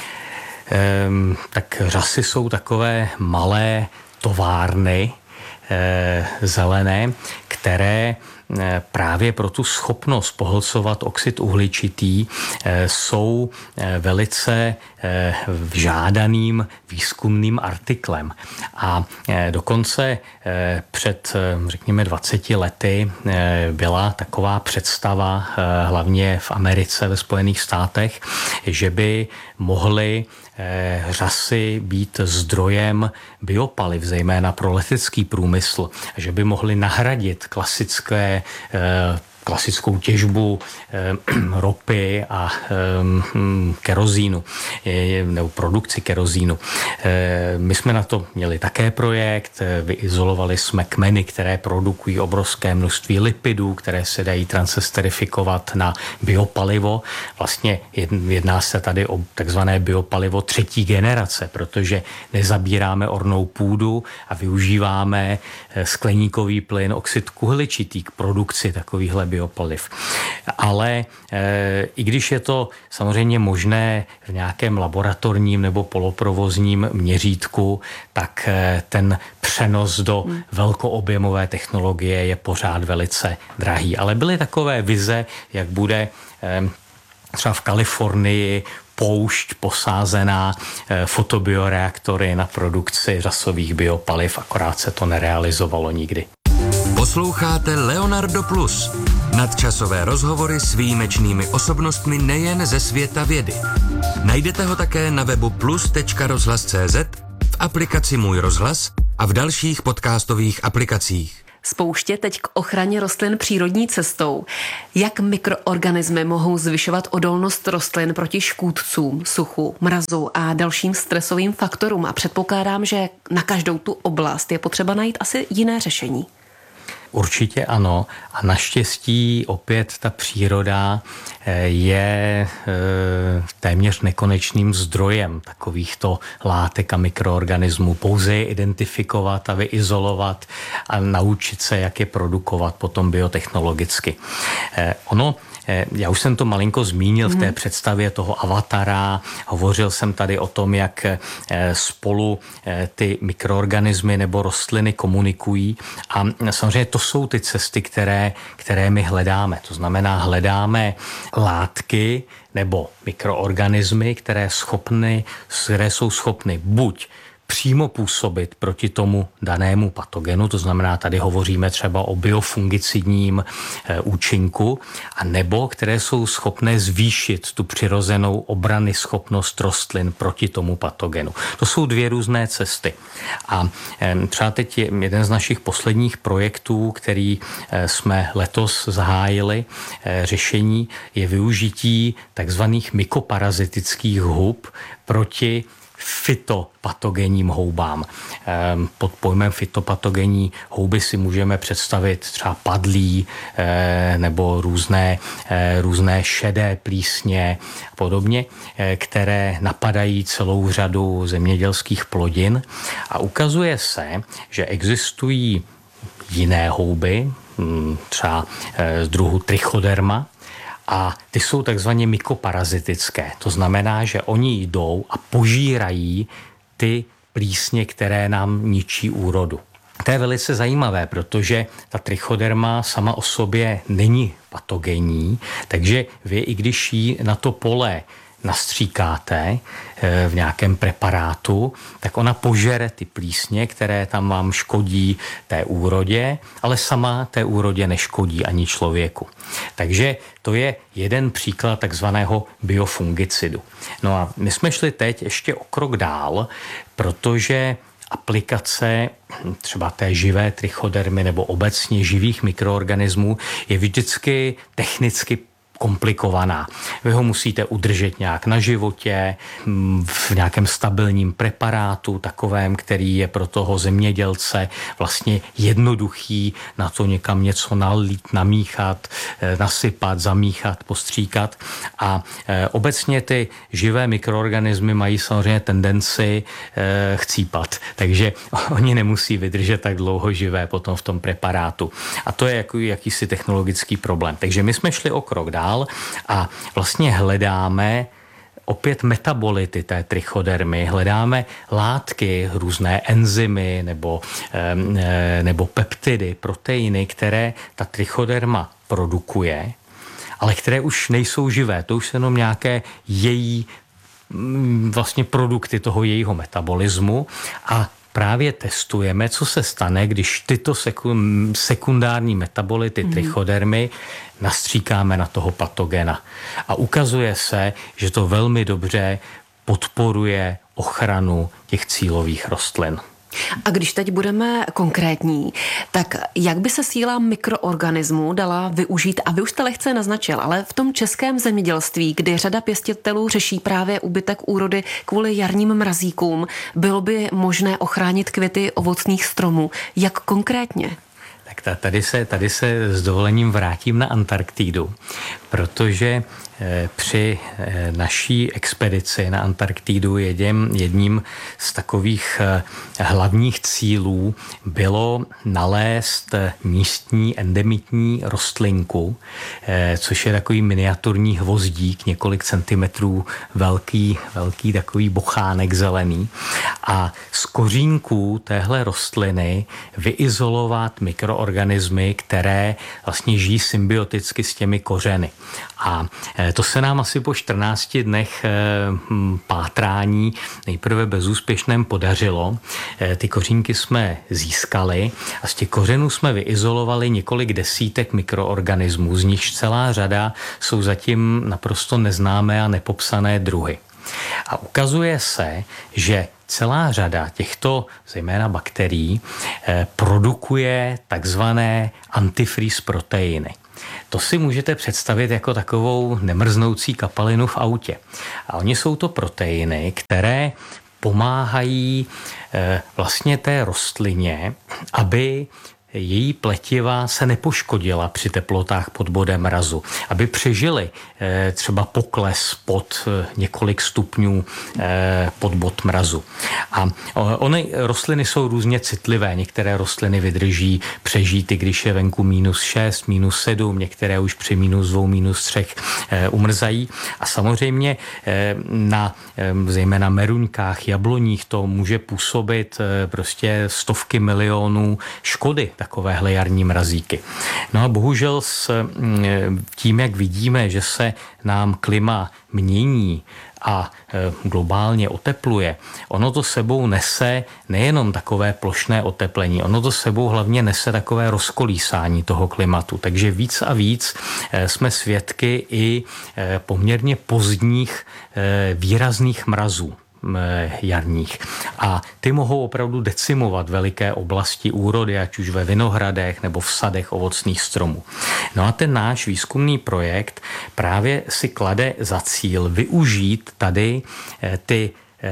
Ehm, tak řasy jsou takové malé továrny e, zelené, které právě pro tu schopnost pohlcovat oxid uhličitý jsou velice žádaným výzkumným artiklem. A dokonce před, řekněme, dvaceti lety byla taková představa, hlavně v Americe, ve Spojených státech, že by mohly řasy být zdrojem biopaliv, zejména pro letecký průmysl, že by mohly nahradit klasické klasickou těžbu eh, ropy a eh, kerozínu, eh, nebo produkci kerozínu. Eh, my jsme na to měli také projekt, eh, vyizolovali jsme kmeny, které produkují obrovské množství lipidů, které se dají transesterifikovat na biopalivo. Vlastně jedná se tady o takzvané biopalivo třetí generace, protože nezabíráme ornou půdu a využíváme skleníkový plyn, oxid uhličitý k produkci takovýchhle biopaliv. Ale e, i když je to samozřejmě možné v nějakém laboratorním nebo poloprovozním měřítku, tak e, ten přenos do hmm. velkoobjemové technologie je pořád velice drahý. Ale byly takové vize, jak bude e, třeba v Kalifornii poušť posázená e, fotobioreaktory na produkci řasových biopaliv, akorát se to nerealizovalo nikdy. Posloucháte Leonardo Plus, nadčasové rozhovory s výjimečnými osobnostmi nejen ze světa vědy. Najdete ho také na webu plus tečka rozhlas tečka cé zet, v aplikaci Můj rozhlas a v dalších podcastových aplikacích. Spouště teď k ochraně rostlin přírodní cestou. Jak mikroorganismy mohou zvyšovat odolnost rostlin proti škůdcům, suchu, mrazu a dalším stresovým faktorům? A předpokládám, že na každou tu oblast je potřeba najít asi jiné řešení. Určitě ano. A naštěstí opět ta příroda je téměř nekonečným zdrojem takovýchto látek a mikroorganismů. Pouze je identifikovat a vyizolovat a naučit se, jak je produkovat potom biotechnologicky. Ono Já už jsem to malinko zmínil v té představě toho avatara. Hovořil jsem tady o tom, jak spolu ty mikroorganismy nebo rostliny komunikují. A samozřejmě to jsou ty cesty, které, které my hledáme. To znamená, hledáme látky nebo mikroorganismy, které, schopny, které jsou schopny buď přímo působit proti tomu danému patogenu, to znamená, tady hovoříme třeba o biofungicidním e, účinku, a nebo které jsou schopné zvýšit tu přirozenou obrany schopnost rostlin proti tomu patogenu. To jsou dvě různé cesty. A e, třeba teď je jeden z našich posledních projektů, který e, jsme letos zahájili, e, řešení je využití takzvaných mykoparazitických hub proti fytopatogenním houbám. Pod pojmem fytopatogenní houby si můžeme představit třeba padlí nebo různé, různé šedé plísně a podobně, které napadají celou řadu zemědělských plodin. A ukazuje se, že existují jiné houby, třeba z druhu trichoderma, a ty jsou takzvaně mykoparazitické. To znamená, že oni jdou a požírají ty plísně, které nám ničí úrodu. To je velice zajímavé, protože ta trichoderma sama o sobě není patogenní, takže vy, i když ji na to pole nastříkáte v nějakém preparátu, tak ona požere ty plísně, které tam vám škodí té úrodě, ale sama té úrodě neškodí ani člověku. Takže to je jeden příklad takzvaného biofungicidu. No a my jsme šli teď ještě o krok dál, protože aplikace třeba té živé trichodermy nebo obecně živých mikroorganismů je vždycky technicky komplikovaná. Vy ho musíte udržet nějak na životě, v nějakém stabilním preparátu, takovém, který je pro toho zemědělce vlastně jednoduchý na to někam něco nalít, namíchat, nasypat, zamíchat, postříkat. A e, obecně ty živé mikroorganismy mají samozřejmě tendenci e, chcípat, takže oni nemusí vydržet tak dlouho živé potom v tom preparátu. A to je jaký, jakýsi technologický problém. Takže my jsme šli o krok dál a vlastně hledáme opět metabolity té trichodermy, hledáme látky, různé enzymy nebo, nebo peptidy, proteiny, které ta trichoderma produkuje, ale které už nejsou živé. To už jsou jenom nějaké její vlastně produkty toho jejího metabolismu a právě testujeme, co se stane, když tyto sekundární metabolity mm. trichodermy nastříkáme na toho patogena. A ukazuje se, že to velmi dobře podporuje ochranu těch cílových rostlin. A když teď budeme konkrétní, tak jak by se síla mikroorganismů dala využít, a vy už jste lehce naznačil, ale v tom českém zemědělství, kdy řada pěstitelů řeší právě úbytek úrody kvůli jarním mrazíkům, bylo by možné ochránit květy ovocných stromů. Jak konkrétně? Tak tady se, tady se s dovolením vrátím na Antarktidu, protože při naší expedici na Antarktidu jedním, jedním z takových hlavních cílů bylo nalézt místní endemitní rostlinku, což je takový miniaturní hvozdík, několik centimetrů velký, velký takový bochánek zelený. A z kořínků téhle rostliny vyizolovat mikroorganismy, které vlastně žijí symbioticky s těmi kořeny. A to se nám asi po čtrnácti dnech pátrání nejprve bezúspěšném podařilo. Ty kořínky jsme získali a z těch kořenů jsme vyizolovali několik desítek mikroorganismů, z nichž celá řada jsou zatím naprosto neznámé a nepopsané druhy. A ukazuje se, že celá řada těchto, zejména bakterií, produkuje takzvané antifreeze proteiny. To si můžete představit jako takovou nemrznoucí kapalinu v autě. A oni jsou to proteiny, které pomáhají e, vlastně té rostlině, aby její pletiva se nepoškodila při teplotách pod bodem mrazu, aby přežili e, třeba pokles pod e, několik stupňů e, pod bod mrazu. A ony rostliny jsou různě citlivé. Některé rostliny vydrží přežít, i když je venku minus šest, minus sedm, některé už při minus dvou, minus třech e, umrzají. A samozřejmě e, na e, zejména meruňkách, jabloních to může působit e, prostě stovky milionů škody, takovéhle jarní mrazíky. No a bohužel s tím, jak vidíme, že se nám klima mění a globálně otepluje, ono to sebou nese nejenom takové plošné oteplení, ono to sebou hlavně nese takové rozkolísání toho klimatu. Takže víc a víc jsme svědky i poměrně pozdních výrazných mrazů jarních. A ty mohou opravdu decimovat veliké oblasti úrody, ať už ve vinohradech nebo v sadech ovocných stromů. No a ten náš výzkumný projekt právě si klade za cíl využít tady ty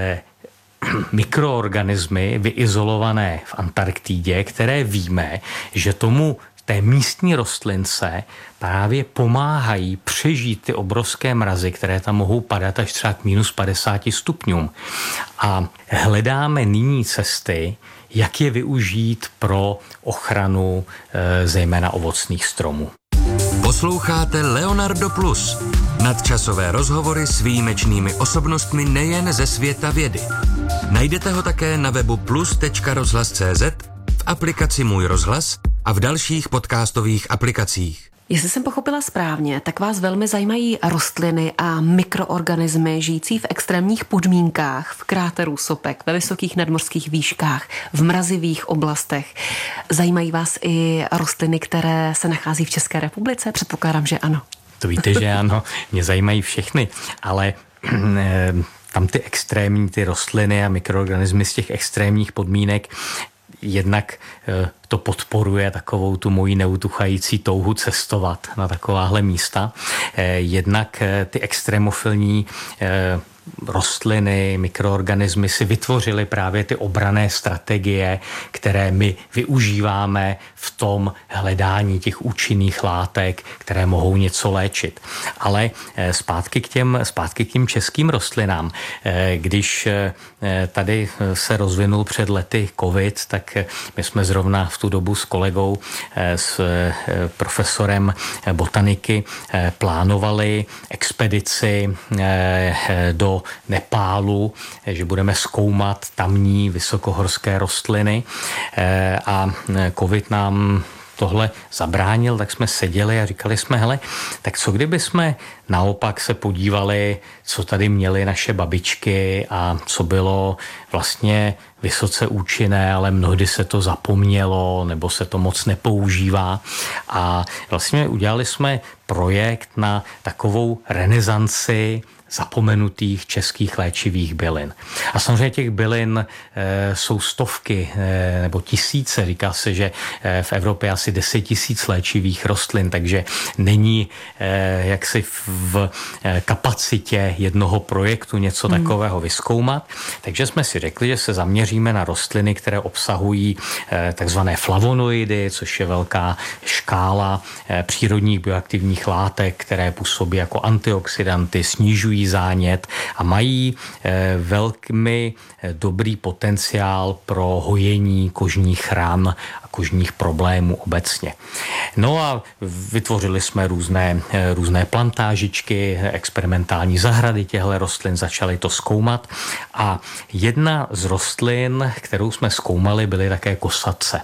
mikroorganismy vyizolované v Antarktidě, které víme, že tomu té místní rostlince právě pomáhají přežít ty obrovské mrazy, které tam mohou padat až třeba k minus padesáti stupňům. A hledáme nyní cesty, jak je využít pro ochranu e, zejména ovocných stromů. Posloucháte Leonardo Plus. Nadčasové rozhovory s výjimečnými osobnostmi nejen ze světa vědy. Najdete ho také na webu plus tečka rozhlas tečka cé zet, v aplikaci Můj rozhlas a v dalších podcastových aplikacích. Jestli jsem pochopila správně, tak vás velmi zajímají rostliny a mikroorganismy žijící v extrémních podmínkách, v kráteru sopek, ve vysokých nadmořských výškách, v mrazivých oblastech. Zajímají vás i rostliny, které se nachází v České republice? Předpokládám, že ano. To víte, že ano. Mě zajímají všechny, ale tam ty extrémní, ty rostliny a mikroorganismy z těch extrémních podmínek jednak to podporuje takovou tu moji neutuchající touhu cestovat na takováhle místa. Jednak ty extrémofilní rostliny, mikroorganismy si vytvořily právě ty obranné strategie, které my využíváme v tom hledání těch účinných látek, které mohou něco léčit. Ale zpátky k těm, zpátky k těm českým rostlinám. Když tady se rozvinul před lety covid, tak my jsme zrovna v tu dobu s kolegou, s profesorem botaniky plánovali expedici do Nepálu, že budeme zkoumat tamní vysokohorské rostliny a covid nám tohle zabránil, tak jsme seděli a říkali jsme, hele, tak co kdyby jsme naopak se podívali, co tady měly naše babičky a co bylo vlastně vysoce účinné, ale mnohdy se to zapomnělo nebo se to moc nepoužívá. A vlastně udělali jsme projekt na takovou renesanci zapomenutých českých léčivých bylin. A samozřejmě těch bylin e, jsou stovky e, nebo tisíce. Říká se, že e, v Evropě asi deset tisíc léčivých rostlin, takže není e, jaksi v, v e, kapacitě jednoho projektu něco hmm. takového vyzkoumat. Takže jsme si řekli, že se zaměříme na rostliny, které obsahují e, takzvané flavonoidy, což je velká škála e, přírodních bioaktivních látek, které působí jako antioxidanty, snižují zánět a mají e, velmi dobrý potenciál pro hojení kožních ran a kožních problémů obecně. No a vytvořili jsme různé, e, různé plantážičky, experimentální zahrady těchto rostlin, začali to zkoumat a jedna z rostlin, kterou jsme zkoumali, byly také kosace.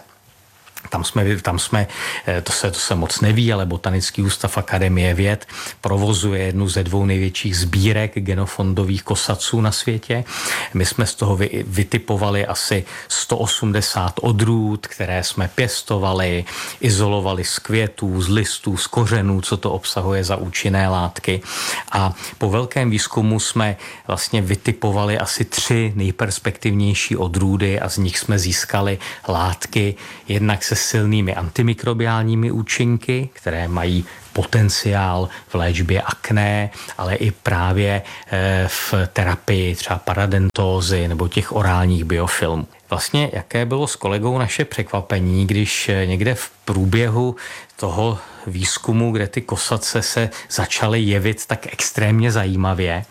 Tam jsme, tam jsme to, se, to se moc neví, ale Botanický ústav Akademie věd provozuje jednu ze dvou největších sbírek genofondových kosaců na světě. My jsme z toho vy, vytipovali asi sto osmdesát odrůd, které jsme pěstovali, izolovali z květů, z listů, z kořenů, co to obsahuje za účinné látky. A po velkém výzkumu jsme vlastně vytipovali asi tři nejperspektivnější odrůdy a z nich jsme získali látky jednak se silnými antimikrobiálními účinky, které mají potenciál v léčbě akné, ale i právě v terapii třeba paradentózy nebo těch orálních biofilmů. Vlastně jaké bylo s kolegou naše překvapení, když někde v průběhu toho výzkumu, kde ty kosace se začaly jevit tak extrémně zajímavě,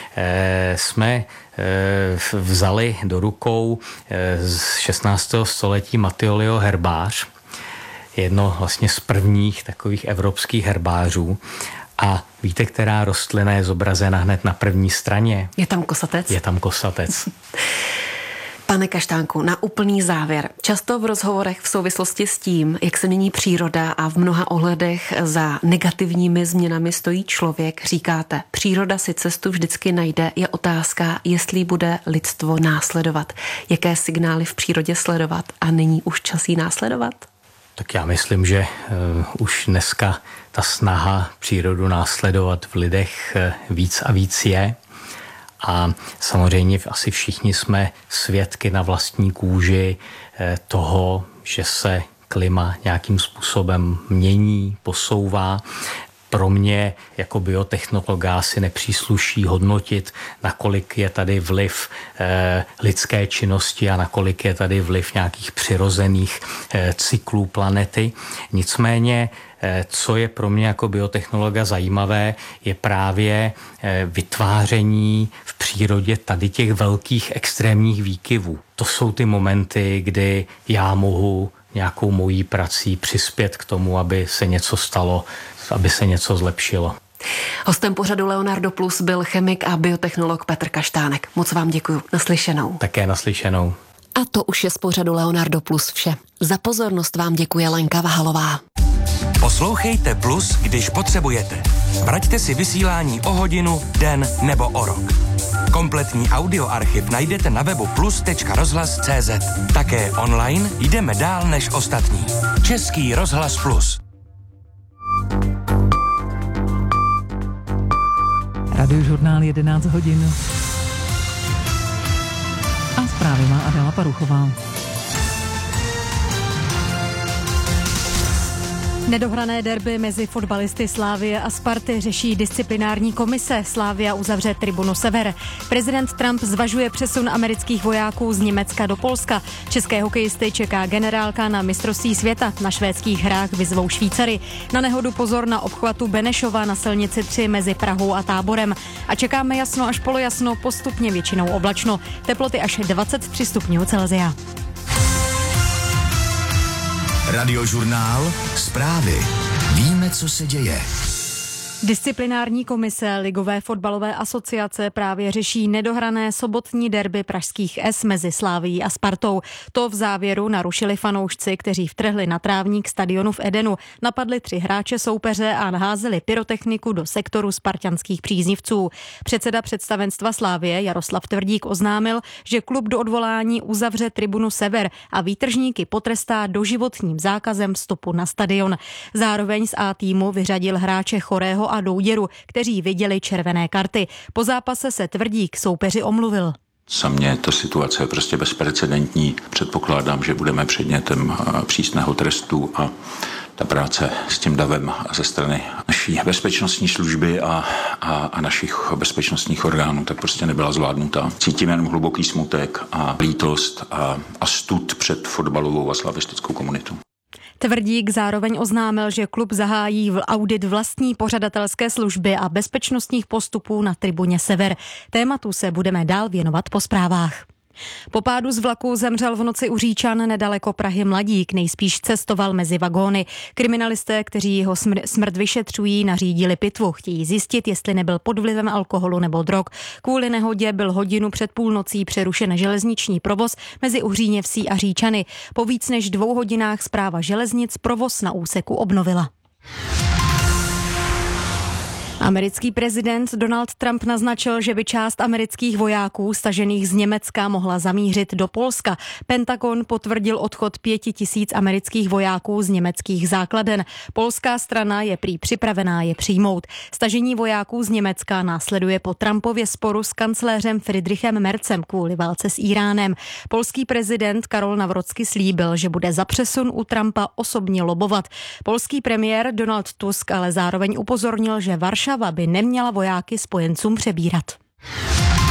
jsme vzali do rukou z šestnáctého století Matthiolio herbář, jedno vlastně z prvních takových evropských herbářů. A víte, která rostlina je zobrazena hned na první straně? Je tam kosatec? Je tam kosatec. Pane Kaštánku, na úplný závěr. Často v rozhovorech v souvislosti s tím, jak se mění příroda a v mnoha ohledech za negativními změnami stojí člověk, říkáte, příroda si cestu vždycky najde, je otázka, jestli bude lidstvo následovat. Jaké signály v přírodě sledovat a není už čas jí následovat? Tak já myslím, že uh, už dneska ta snaha přírodu následovat v lidech uh, víc a víc je. A samozřejmě asi všichni jsme svědky na vlastní kůži toho, že se klima nějakým způsobem mění, posouvá. Pro mě jako biotechnologa si nepřísluší hodnotit, nakolik je tady vliv eh, lidské činnosti a nakolik je tady vliv nějakých přirozených eh, cyklů planety. Nicméně co je pro mě jako biotechnologa zajímavé, je právě vytváření v přírodě tady těch velkých extrémních výkyvů. To jsou ty momenty, kdy já mohu nějakou mojí prací přispět k tomu, aby se něco stalo, aby se něco zlepšilo. Hostem pořadu Leonardo Plus byl chemik a biotechnolog Petr Kaštánek. Moc vám děkuju. Naslyšenou. Také naslyšenou. A to už je z pořadu Leonardo Plus vše. Za pozornost vám děkuje Lenka Vahalová. Poslouchejte Plus, když potřebujete. Vraťte si vysílání o hodinu, den nebo o rok. Kompletní audioarchiv najdete na webu plus tečka rozhlas tečka cé zet. Také online jdeme dál než ostatní. Český rozhlas Plus. Radiožurnál jedenáct hodin. A zprávy má Adela Paruchová. Nedohrané derby mezi fotbalisty Slavie a Sparty řeší disciplinární komise. Slavia uzavře tribunu Sever. Prezident Trump zvažuje přesun amerických vojáků z Německa do Polska. České hokejisty čeká generálka na mistrovství světa. Na švédských hrách vyzvou Švýcary. Na nehodu pozor na obchvatu Benešova na silnici tři mezi Prahou a Táborem. A čekáme jasno až polojasno, postupně většinou oblačno. Teploty až dvacet tři stupňů Celsia. Radiožurnál, zprávy. Víme, co se děje. Disciplinární komise Ligové fotbalové asociace právě řeší nedohrané sobotní derby pražských S mezi Slavií a Spartou. To v závěru narušili fanoušci, kteří vtrhli na trávník stadionu v Edenu, napadli tři hráče soupeře a naházeli pyrotechniku do sektoru spartanských příznivců. Předseda představenstva Slavie Jaroslav Tvrdík oznámil, že klub do odvolání uzavře tribunu Sever a výtržníky potrestá doživotním zákazem vstupu na stadion. Zároveň z A týmu vyřadil hráče Chorého a Douděru, kteří viděli červené karty. Po zápase se Tvrdík soupeři omluvil. Za mě ta situace je prostě bezprecedentní. Předpokládám, že budeme předmětem přísného trestu a ta práce s tím davem ze strany naší bezpečnostní služby a, a, a našich bezpečnostních orgánů tak prostě nebyla zvládnutá. Cítím jenom hluboký smutek a lítost a, a stud před fotbalovou a slavistickou komunitou. Tvrdík zároveň oznámil, že klub zahájí audit vlastní pořadatelské služby a bezpečnostních postupů na tribuně Sever. Tématu se budeme dál věnovat po zprávách. Po pádu z vlaku zemřel v noci u Říčan nedaleko Prahy mladík, nejspíš cestoval mezi vagóny. Kriminalisté, kteří jeho smr- smrt vyšetřují, nařídili pitvu. Chtějí zjistit, jestli nebyl pod vlivem alkoholu nebo drog. Kvůli nehodě byl hodinu před půlnocí přerušen železniční provoz mezi Uhříněvsí a Říčany. Po víc než dvou hodinách Správa železnic provoz na úseku obnovila. Americký prezident Donald Trump naznačil, že by část amerických vojáků stažených z Německa mohla zamířit do Polska. Pentagon potvrdil odchod pěti tisíc amerických vojáků z německých základen. Polská strana je prý připravená je přijmout. Stažení vojáků z Německa následuje po Trumpově sporu s kancléřem Friedrichem Merzem kvůli válce s Íránem. Polský prezident Karol Nawrocki slíbil, že bude za přesun u Trumpa osobně lobovat. Polský premiér Donald Tusk ale zároveň upozornil, že Varšava by neměla vojáky spojencům přebírat.